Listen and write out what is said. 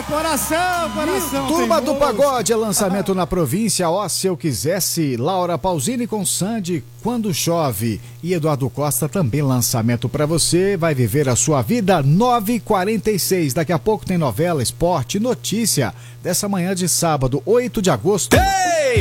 Coração. Turma do teimoso. Pagode é lançamento na província. Ó, se eu quisesse. Laura Pausini com Sandy, Quando Chove. E Eduardo Costa também lançamento pra você. Vai viver a sua vida 9h46. Daqui a pouco tem novela, esporte, notícia dessa manhã de sábado, 8 de agosto.